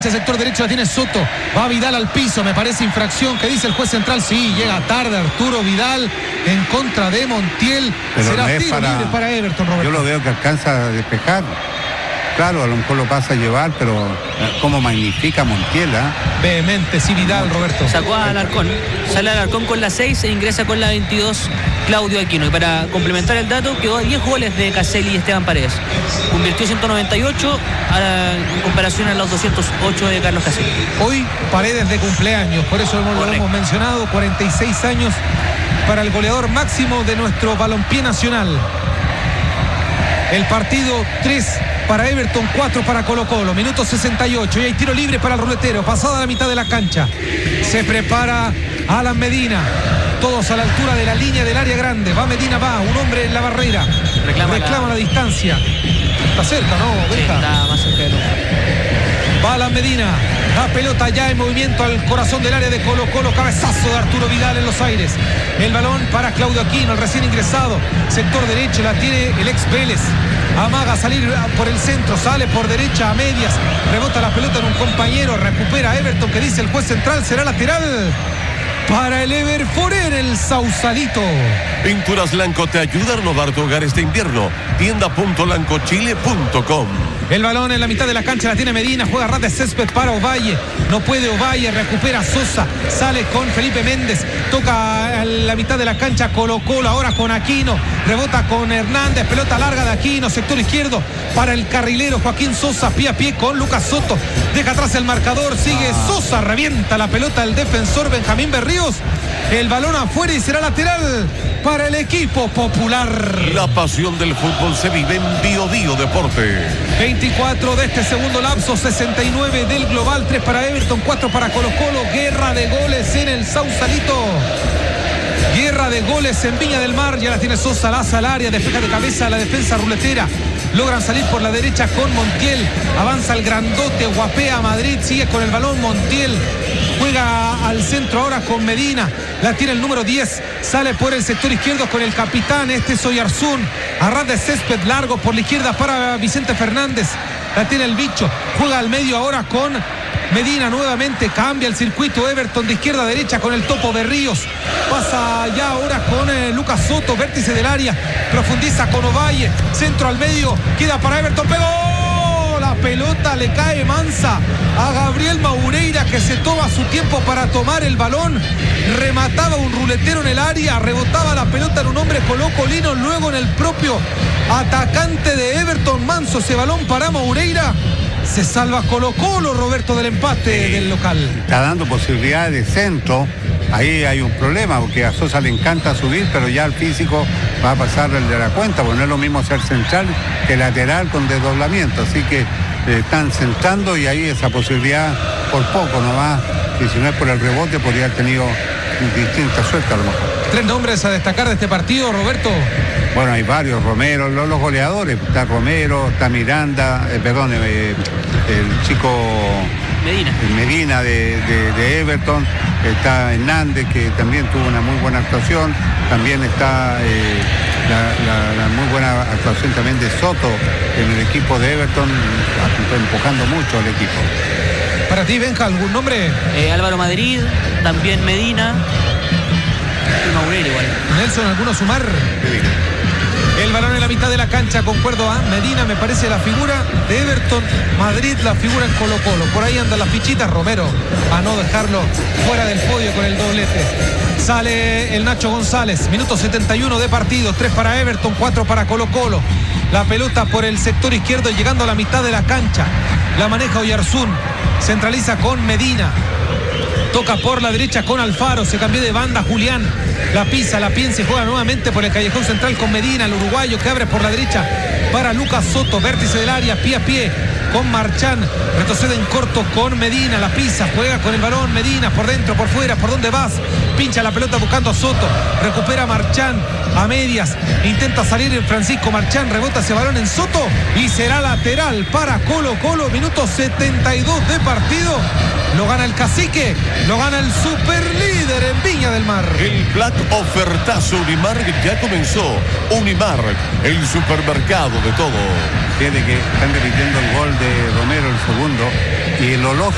Sector derecho la tiene Soto, va Vidal al piso, me parece infracción, ¿qué dice el juez central? Sí, llega tarde Arturo Vidal en contra de Montiel. Pero será no tiro libre para Everton, Roberto. Yo lo veo que alcanza a despejar. Claro, a lo mejor lo pasa a llevar, pero como magnifica Montiel, ¿eh? Vehemente, sí, Vidal, Roberto. Sacó a Alarcón, sale Alarcón con la 6 e ingresa con la 22 Claudio Aquino. Y para complementar el dato, quedó a 10 goles de Caselli y Esteban Paredes. Convirtió 198 en comparación a los 208 de Carlos Caselli. Hoy Paredes de cumpleaños, por eso lo hemos mencionado, 46 años para el goleador máximo de nuestro balompié nacional. El partido 3 para Everton, 4 para Colo-Colo, minuto 68 y hay tiro libre para el ruletero, pasada la mitad de la cancha. Se prepara Alan Medina, todos a la altura de la línea del área grande. Va Medina, va, un hombre en la barrera, reclama la distancia. Está cerca, ¿no? Sí, está más cerca de lo... Va Alan Medina, la pelota ya en movimiento al corazón del área de Colo-Colo, cabezazo de Arturo Vidal en los aires. El balón para Claudio Aquino, el recién ingresado, sector derecho, la tiene el ex Vélez. Amaga a salir por el centro, sale por derecha a medias, rebota la pelota en un compañero, recupera Everton, que dice el juez central, será lateral para el Everforer, el Sausalito. Pinturas Lanco te ayuda a renovar tu hogar este invierno. Tienda.lancochile.com. El balón en la mitad de la cancha la tiene Medina, juega ras de césped para Ovalle, no puede Ovalle, recupera Sosa, sale con Felipe Méndez, toca a la mitad de la cancha Colo-Colo, ahora con Aquino, rebota con Hernández, pelota larga de Aquino, sector izquierdo para el carrilero Joaquín Sosa, pie a pie con Lucas Soto, deja atrás el marcador, sigue Sosa, revienta la pelota el defensor Benjamín Berríos, el balón afuera y será lateral para el equipo popular. La pasión del fútbol se vive en Bio Bio Deporte. 24 de este segundo lapso, 69 del global, 3 para Everton, 4 para Colo-Colo. Guerra de goles en el Sausalito. Guerra de goles en Viña del Mar. Ya la tiene Sosa, laza al área, despeja de cabeza a la defensa ruletera. Logran salir por la derecha con Montiel. Avanza el grandote, guapea a Madrid, sigue con el balón Montiel. Juega al centro ahora con Medina. La tiene el número 10. Sale por el sector izquierdo con el capitán. Este es Oyarzún. A ras de césped largo por la izquierda para Vicente Fernández. La tiene el bicho. Juega al medio ahora con Medina nuevamente. Cambia el circuito Everton de izquierda a derecha con el topo Berríos. Pasa ya ahora con Lucas Soto. Vértice del área. Profundiza con Ovalle. Centro al medio. Queda para Everton. Pegó. La pelota le cae mansa a Gabriel Maureira, que se toma su tiempo para tomar el balón. Remataba un ruletero en el área, rebotaba la pelota en un hombre colocolino, luego en el propio atacante de Everton, Manso. Ese balón para Maureira. Se salva Colo-Colo, Roberto, del empate del local. Está dando posibilidades de centro. Ahí hay un problema, porque a Sosa le encanta subir, pero ya el físico va a pasar el de la cuenta, porque no es lo mismo ser central que lateral con desdoblamiento. Así que están centrando y ahí esa posibilidad por poco nomás, y si no es por el rebote podría haber tenido distinta suerte a lo mejor. 3 nombres a destacar de este partido, Roberto. Bueno, hay varios, Romero, los goleadores, está Romero, está Miranda, el chico Medina de Everton, está Hernández, que también tuvo una muy buena actuación, también está la muy buena actuación también de Soto en el equipo de Everton, empujando mucho al equipo. Para ti, Benja, ¿algún nombre? Álvaro Madrid, también Medina y Maureira igual. Nelson, ¿alguno sumar? Medina. El balón en la mitad de la cancha, concuerdo a Medina, me parece la figura de Everton, Madrid la figura en Colo-Colo. Por ahí andan las fichitas, Romero, a no dejarlo fuera del podio con el doblete. Sale el Nacho González, minuto 71 de partido, 3 para Everton, 4 para Colo-Colo. La pelota por el sector izquierdo llegando a la mitad de la cancha. La maneja Oyarzún, centraliza con Medina. Toca por la derecha con Alfaro, se cambió de banda Julián, la pisa, la piensa y juega nuevamente por el callejón central con Medina, el uruguayo que abre por la derecha para Lucas Soto, vértice del área, pie a pie con Marchán, retrocede en corto con Medina, la pisa, juega con el balón Medina, por dentro, por fuera, ¿por dónde vas? Pincha la pelota buscando a Soto, recupera Marchán a medias, intenta salir Francisco Marchán, rebota ese balón en Soto y será lateral para Colo-Colo, minuto 72 de partido. Lo gana el Cacique, lo gana el superlíder en Viña del Mar. El Black Ofertazo Unimar ya comenzó. Unimar, el supermercado de todo. Fíjate que están repitiendo el gol de Romero, el segundo, y lo lógico